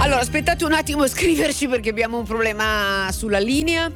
Allora, aspettate un attimo a scriverci perché abbiamo un problema sulla linea.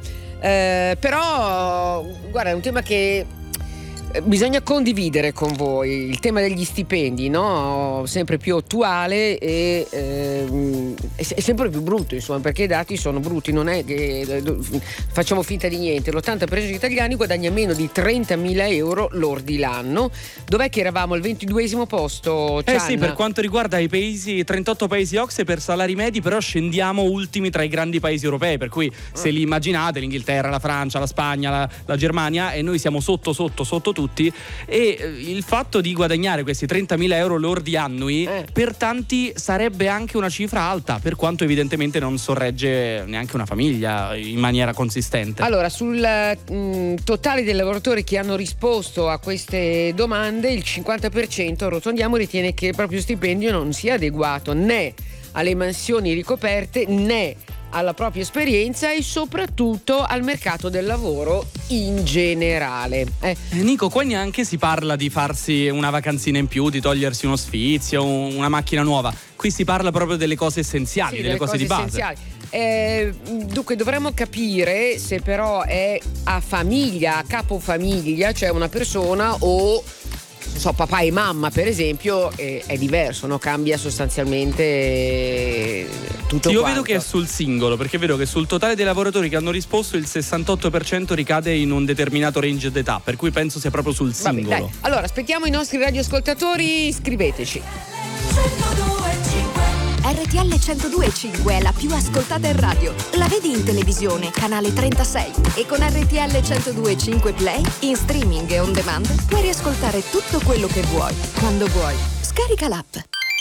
Però, guarda, è un tema che bisogna condividere con voi, il tema degli stipendi, no? Sempre più attuale e è sempre più brutto, insomma, perché i dati sono brutti, non è che facciamo finta di niente. L'80% degli italiani guadagna meno di 30.000 euro lordi l'anno. Dov'è che eravamo? Al 22esimo posto? Sì, per quanto riguarda i paesi, 38 paesi OCSE per salari medi, però scendiamo ultimi tra i grandi paesi europei, per cui se li immaginate, l'Inghilterra, la Francia, la Spagna, la Germania, e noi siamo sotto tutti, e il fatto di guadagnare questi 30.000 euro lordi annui per tanti sarebbe anche una cifra alta, per quanto evidentemente non sorregge neanche una famiglia in maniera consistente. Allora, sul totale dei lavoratori che hanno risposto a queste domande, il 50%, arrotondiamo, ritiene che il proprio stipendio non sia adeguato né alle mansioni ricoperte né alla propria esperienza e soprattutto al mercato del lavoro in generale. Nico, qua neanche si parla di farsi una vacanzina in più, di togliersi uno sfizio, una macchina nuova. Qui si parla proprio delle cose essenziali, sì, delle cose di base. Essenziali. Dunque dovremmo capire se però è a famiglia, a capofamiglia, cioè una persona, o papà e mamma per esempio, è diverso, no? Cambia sostanzialmente tutto. Io quanto. vedo che è sul singolo, perché vedo che sul totale dei lavoratori che hanno risposto il 68% ricade in un determinato range d'età, per cui penso sia proprio sul singolo. Vabbè, dai. Allora aspettiamo i nostri radioascoltatori, scriveteci. RTL 102.5 è la più ascoltata in radio. La vedi in televisione, canale 36. E con RTL 102.5 Play, in streaming e on demand, puoi riascoltare tutto quello che vuoi, quando vuoi. Scarica l'app.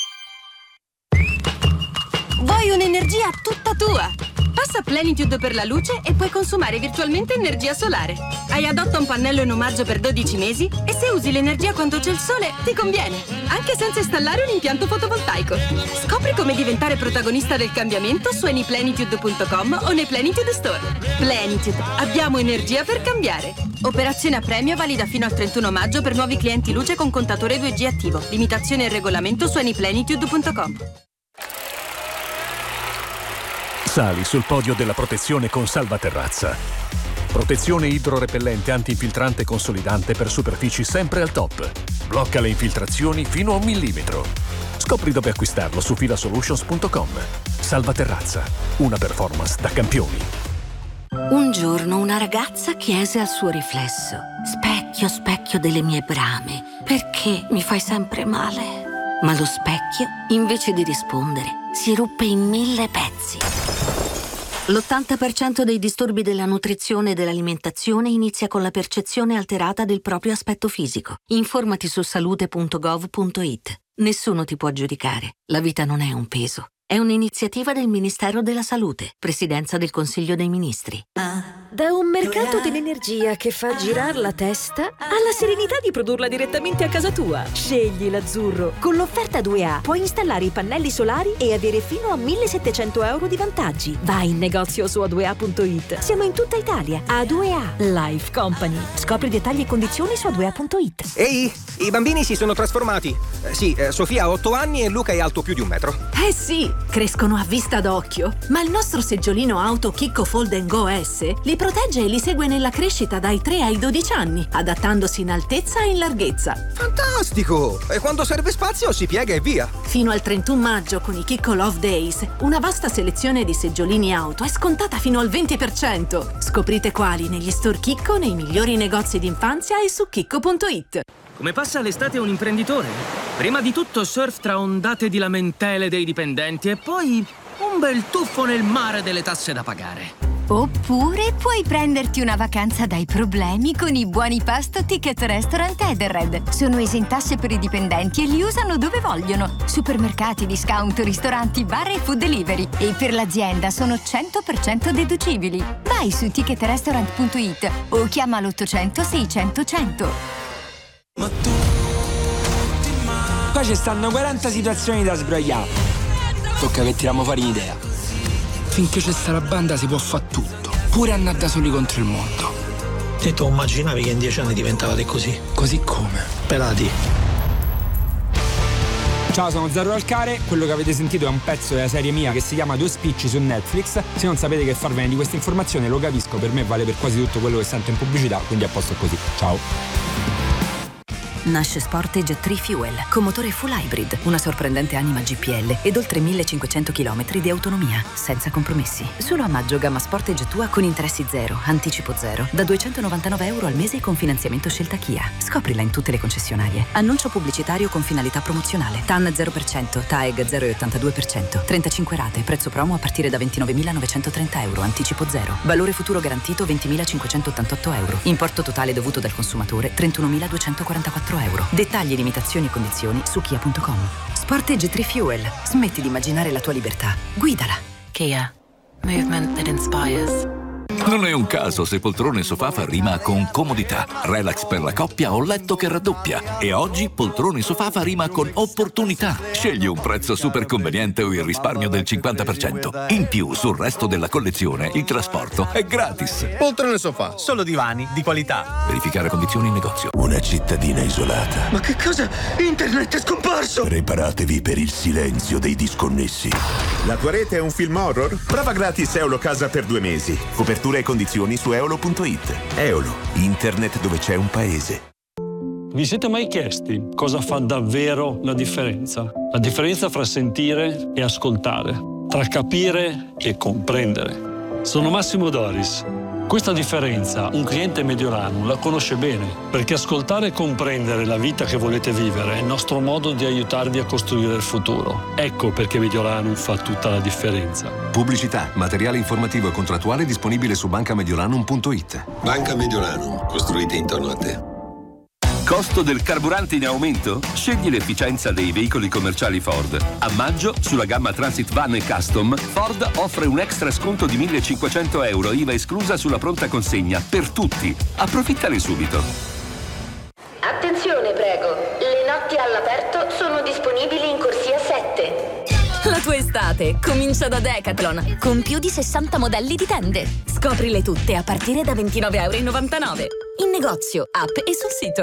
Vuoi un'energia tutta tua? Passa Plenitude per la luce e puoi consumare virtualmente energia solare. Hai Adotta un pannello in omaggio per 12 mesi e se usi l'energia quando c'è il sole ti conviene, anche senza installare un impianto fotovoltaico. Scopri come diventare protagonista del cambiamento su anyplenitude.com o nei Plenitude Store. Plenitude, abbiamo energia per cambiare. Operazione a premio valida fino al 31 maggio per nuovi clienti luce con contatore 2G attivo. Limitazione e regolamento su anyplenitude.com. Sali sul podio della protezione con Salvaterrazza. Protezione idrorepellente antinfiltrante consolidante per superfici sempre al top. Blocca le infiltrazioni fino a 1 millimetro. Scopri dove acquistarlo su filasolutions.com. Salvaterrazza, una performance da campioni. Un giorno una ragazza chiese al suo riflesso: specchio, specchio delle mie brame, perché mi fai sempre male? Ma lo specchio, invece di rispondere, si ruppe in 1000 pezzi. L'80% dei disturbi della nutrizione e dell'alimentazione inizia con la percezione alterata del proprio aspetto fisico. Informati su salute.gov.it. Nessuno ti può giudicare. La vita non è un peso. È un'iniziativa del Ministero della Salute, Presidenza del Consiglio dei Ministri. Da un mercato dell'energia che fa girare la testa alla serenità di produrla direttamente a casa tua. Scegli l'azzurro. Con l'offerta 2A puoi installare i pannelli solari e avere fino a 1.700 euro di vantaggi. Vai in negozio su a2a.it. Siamo in tutta Italia. A2A Life Company. Scopri dettagli e condizioni su a2a.it. Ehi, i bambini si sono trasformati. Sofia ha 8 anni e Luca è alto più di 1 metro. Sì, crescono a vista d'occhio, ma il nostro seggiolino auto Kikko Fold & Go S li protegge e li segue nella crescita dai 3 ai 12 anni, adattandosi in altezza e in larghezza. Fantastico! E quando serve spazio si piega e via. Fino al 31 maggio con i Kikko Love Days, una vasta selezione di seggiolini auto è scontata fino al 20%. Scoprite quali negli store Kikko, nei migliori negozi d'infanzia e su kikko.it. Come passa l'estate un imprenditore? Prima di tutto surf tra ondate di lamentele dei dipendenti e poi un bel tuffo nel mare delle tasse da pagare. Oppure puoi prenderti una vacanza dai problemi con i buoni pasto Ticket Restaurant Edenred. Sono esentasse per i dipendenti e li usano dove vogliono. Supermercati, discount, ristoranti, bar e food delivery. E per l'azienda sono 100% deducibili. Vai su ticketrestaurant.it o chiama l'800 600 100. Qua ci stanno 40 situazioni da sbrogliare. Tocca che tiriamo fuori un'idea. Finché c'è sta la banda si può fare tutto, pure andare da soli contro il mondo. E tu immaginavi che in 10 anni diventavate così? Così come? Pelati. Ciao, sono Zero Alcare, quello che avete sentito è un pezzo della serie mia che si chiama Due spicci su Netflix. Se non sapete che farvene di questa informazione, lo capisco, per me vale per quasi tutto quello che sento in pubblicità, quindi a posto così. Ciao. Nasce Sportage 3 Fuel con motore full hybrid, una sorprendente anima GPL ed oltre 1500 km di autonomia, senza compromessi. Solo a maggio gamma Sportage tua con interessi zero, anticipo zero, da €299 al mese con finanziamento Scelta Kia. Scoprila in tutte le concessionarie. Annuncio pubblicitario con finalità promozionale. TAN 0%, TAEG 0,82%, 35 rate, prezzo promo a partire da €29.930, anticipo zero. Valore futuro garantito €20.588. Importo totale dovuto dal consumatore €31.244. Dettagli, limitazioni e condizioni su kia.com. Sportage 3 Fuel. Smetti di immaginare la tua libertà. Guidala. Kia. Movement that inspires. Non è un caso se poltrone sofà fa rima con comodità, relax per la coppia o letto che raddoppia. E oggi poltrone sofà fa rima con opportunità. Scegli un prezzo super conveniente o il risparmio del 50%. In più, sul resto della collezione, il trasporto è gratis. Poltrone sofà, solo divani di qualità. Verificare condizioni in negozio. Una cittadina isolata. Ma che cosa? Internet è scomparso! Preparatevi per il silenzio dei disconnessi. La tua rete è un film horror? Prova gratis Eolo Casa per 2 mesi. Copertura e condizioni su eolo.it. Eolo, internet dove c'è un paese. Vi siete mai chiesti cosa fa davvero la differenza? La differenza fra sentire e ascoltare, tra capire e comprendere. Sono Massimo Doris. Questa differenza un cliente Mediolanum la conosce bene, perché ascoltare e comprendere la vita che volete vivere è il nostro modo di aiutarvi a costruire il futuro. Ecco perché Mediolanum fa tutta la differenza. Pubblicità, materiale informativo e contrattuale disponibile su bancamediolanum.it. Banca Mediolanum, costruite intorno a te. Costo del carburante in aumento? Scegli l'efficienza dei veicoli commerciali Ford. A maggio, sulla gamma Transit Van e Custom, Ford offre un extra sconto di €1.500, IVA esclusa sulla pronta consegna, per tutti. Approfittane subito. Attenzione, prego. Le notti all'aperto sono disponibili in corsia 7. La tua estate comincia da Decathlon, con più di 60 modelli di tende. Scoprile tutte a partire da €29,99. In negozio, app e sul sito.